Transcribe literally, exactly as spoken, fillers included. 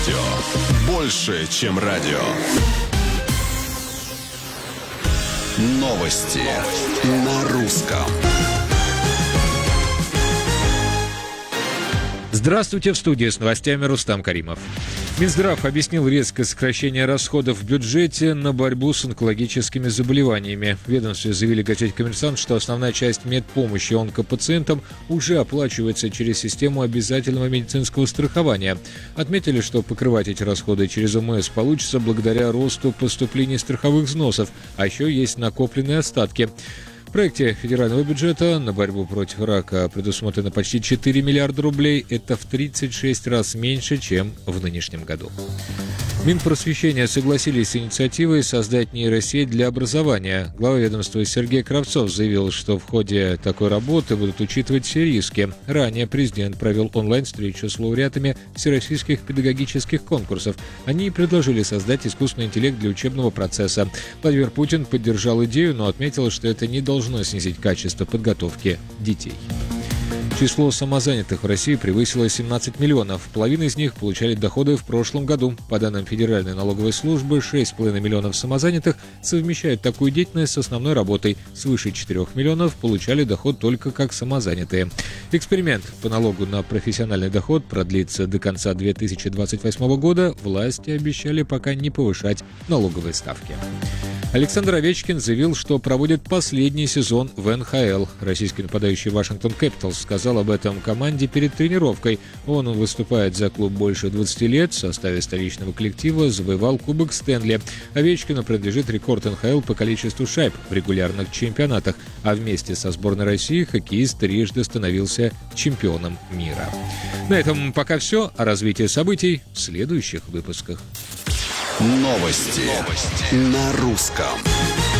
Больше, чем радио. Новости на русском. Здравствуйте, в студии с новостями Рустам Каримов. Минздрав объяснил резкое сокращение расходов в бюджете на борьбу с онкологическими заболеваниями. В ведомстве заявили газете «Коммерсант», что основная часть медпомощи онкопациентам уже оплачивается через систему обязательного медицинского страхования. Отметили, что покрывать эти расходы через ОМС получится благодаря росту поступлений страховых взносов, а еще есть накопленные остатки. В проекте федерального бюджета на борьбу против рака предусмотрено почти четыре миллиарда рублей. Это в тридцать шесть раз меньше, чем в нынешнем году. Минпросвещения согласились с инициативой создать нейросеть для образования. Глава ведомства Сергей Кравцов заявил, что в ходе такой работы будут учитывать все риски. Ранее президент провел онлайн-встречу с лауреатами всероссийских педагогических конкурсов. Они предложили создать искусственный интеллект для учебного процесса. Владимир Путин поддержал идею, но отметил, что это не должно снизить качество подготовки детей. Число самозанятых в России превысило семнадцать миллионов. Половина из них получали доходы в прошлом году. По данным Федеральной налоговой службы, шесть с половиной миллионов самозанятых совмещают такую деятельность с основной работой. Свыше четырёх миллионов получали доход только как самозанятые. Эксперимент по налогу на профессиональный доход продлится до конца две тысячи двадцать восьмого года. Власти обещали пока не повышать налоговые ставки. Александр Овечкин заявил, что проводит последний сезон в эн ха эл. Российский нападающий Вашингтон Кэпиталс сказал об этом команде перед тренировкой. Он выступает за клуб больше двадцати лет, в составе столичного коллектива завоевал Кубок Стэнли. Овечкину принадлежит рекорд эн ха эл по количеству шайб в регулярных чемпионатах, а вместе со сборной России хоккеист трижды становился чемпионом мира. На этом пока все. О развитии событий в следующих выпусках. Новости, Новости на русском.